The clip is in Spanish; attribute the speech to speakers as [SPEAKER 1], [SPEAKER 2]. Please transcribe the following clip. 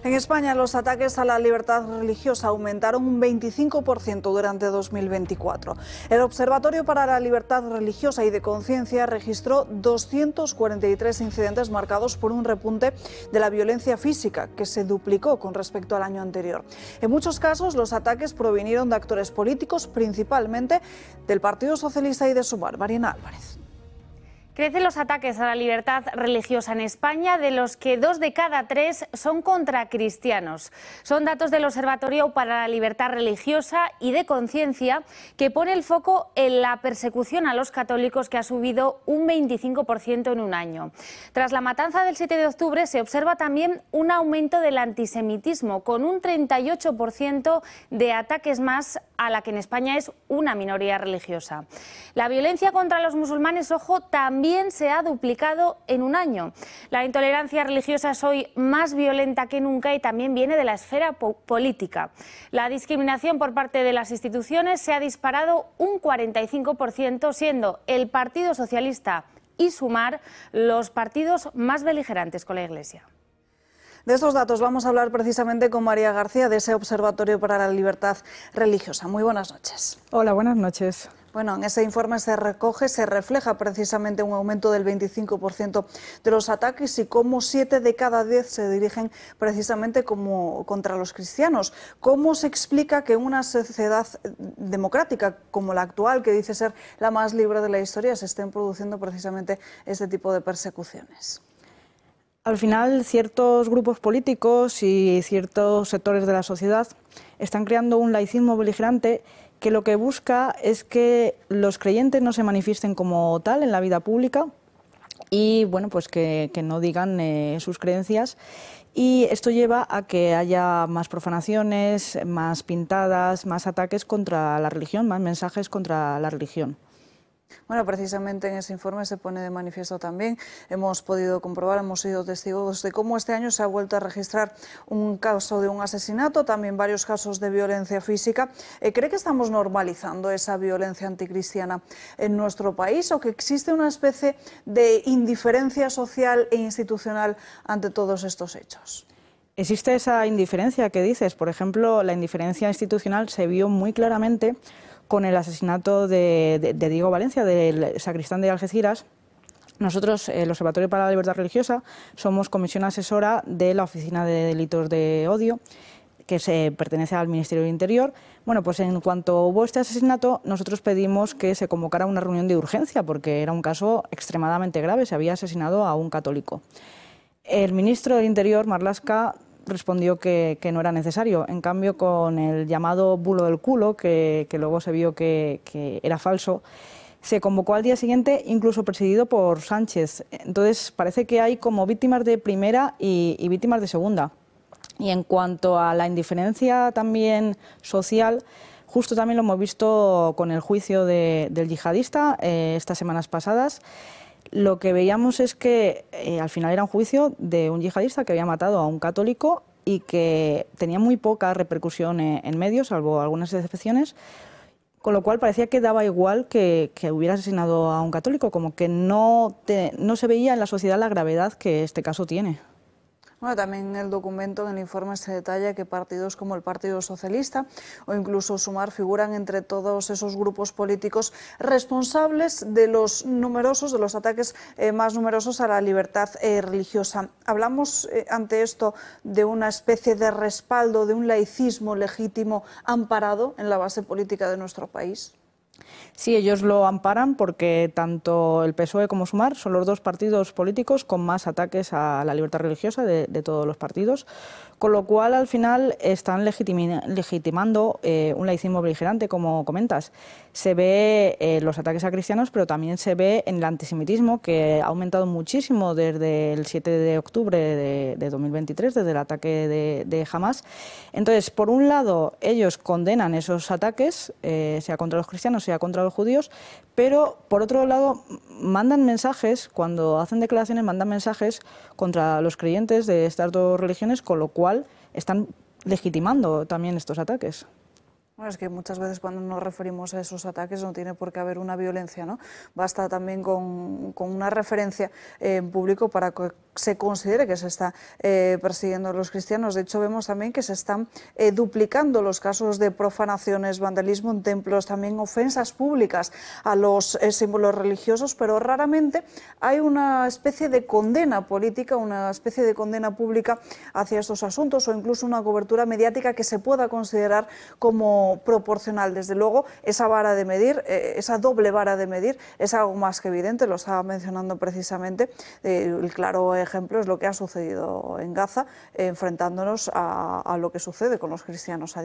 [SPEAKER 1] En España, los ataques a la libertad religiosa aumentaron un 25% durante 2024. El Observatorio para la Libertad Religiosa y de Conciencia registró 243 incidentes marcados por un repunte de la violencia física, que se duplicó con respecto al año anterior. En muchos casos, los ataques provinieron de actores políticos, principalmente del Partido Socialista y de Sumar. Mariana Álvarez.
[SPEAKER 2] Crecen los ataques a la libertad religiosa en España, de los que 2 de cada 3 son contra cristianos. Son datos del Observatorio para la Libertad Religiosa y de Conciencia, que pone el foco en la persecución a los católicos, que ha subido un 25% en un año. Tras la matanza del 7 de octubre se observa también un aumento del antisemitismo, con un 38% de ataques más a la que en España es una minoría religiosa. La violencia contra los musulmanes, ojo, también se ha duplicado en un año. La intolerancia religiosa es hoy más violenta que nunca y también viene de la esfera política. La discriminación por parte de las instituciones se ha disparado un 45%, siendo el Partido Socialista y Sumar los partidos más beligerantes con la Iglesia.
[SPEAKER 1] De estos datos vamos a hablar precisamente con María García, de ese Observatorio para la Libertad Religiosa. Muy buenas noches.
[SPEAKER 3] Hola, buenas noches.
[SPEAKER 1] Bueno, en ese informe se refleja precisamente un aumento del 25% de los ataques y cómo 7 de cada 10 se dirigen precisamente contra los cristianos. ¿Cómo se explica que en una sociedad democrática como la actual, que dice ser la más libre de la historia, se estén produciendo precisamente este tipo de persecuciones?
[SPEAKER 3] Al final, ciertos grupos políticos y ciertos sectores de la sociedad están creando un laicismo beligerante que lo que busca es que los creyentes no se manifiesten como tal en la vida pública y bueno, pues que no digan sus creencias, y esto lleva a que haya más profanaciones, más pintadas, más ataques contra la religión, más mensajes contra la religión.
[SPEAKER 1] Bueno, precisamente en ese informe se pone de manifiesto también, hemos podido comprobar, hemos sido testigos de cómo este año se ha vuelto a registrar un caso de un asesinato, también varios casos de violencia física. ¿Cree que estamos normalizando esa violencia anticristiana en nuestro país o que existe una especie de indiferencia social e institucional ante todos estos hechos?
[SPEAKER 3] Existe esa indiferencia que dices. Por ejemplo, la indiferencia institucional se vio muy claramente con el asesinato de Diego Valencia, del sacristán de Algeciras. Nosotros, el Observatorio para la Libertad Religiosa, somos comisión asesora de la Oficina de Delitos de Odio, que pertenece al Ministerio del Interior. Bueno, pues en cuanto hubo este asesinato, nosotros pedimos que se convocara una reunión de urgencia, porque era un caso extremadamente grave, se había asesinado a un católico. El ministro del Interior, Marlaska, respondió que no era necesario. En cambio, con el llamado bulo del culo, que luego se vio que era falso, se convocó al día siguiente, incluso presidido por Sánchez. Entonces, parece que hay como víctimas de primera y víctimas de segunda. Y en cuanto a la indiferencia también social, justo también lo hemos visto con el juicio del yihadista estas semanas pasadas. Lo que veíamos es que al final era un juicio de un yihadista que había matado a un católico y que tenía muy poca repercusión en medios, salvo algunas excepciones, con lo cual parecía que daba igual que hubiera asesinado a un católico, como que no se veía en la sociedad la gravedad que este caso tiene.
[SPEAKER 1] Bueno, también en el documento, en el informe, se detalla que partidos como el Partido Socialista o incluso Sumar figuran entre todos esos grupos políticos responsables de los ataques más numerosos a la libertad religiosa. ¿Hablamos ante esto de una especie de respaldo, de un laicismo legítimo amparado en la base política de nuestro país?
[SPEAKER 3] Sí, ellos lo amparan porque tanto el PSOE como Sumar son los dos partidos políticos con más ataques a la libertad religiosa de todos los partidos, con lo cual al final están legitimando un laicismo beligerante, como comentas. Se ve los ataques a cristianos, pero también se ve en el antisemitismo, que ha aumentado muchísimo desde el 7 de octubre de 2023, desde el ataque de Hamas. Entonces, por un lado, ellos condenan esos ataques, sea contra los cristianos, sea contra los judíos, pero por otro lado mandan mensajes, cuando hacen declaraciones mandan mensajes contra los creyentes de estas dos religiones, con lo cual están legitimando también estos ataques.
[SPEAKER 1] Bueno, es que muchas veces cuando nos referimos a esos ataques no tiene por qué haber una violencia, ¿no? Basta también con una referencia en público para que se considere que se está persiguiendo a los cristianos. De hecho, vemos también que se están duplicando los casos de profanaciones, vandalismo en templos, también ofensas públicas a los símbolos religiosos, pero raramente hay una especie de condena política, una especie de condena pública hacia estos asuntos o incluso una cobertura mediática que se pueda considerar como proporcional. Desde luego, esa vara de medir, esa doble vara de medir, es algo más que evidente, lo estaba mencionando precisamente. El claro ejemplo es lo que ha sucedido en Gaza, enfrentándonos a lo que sucede con los cristianos a día.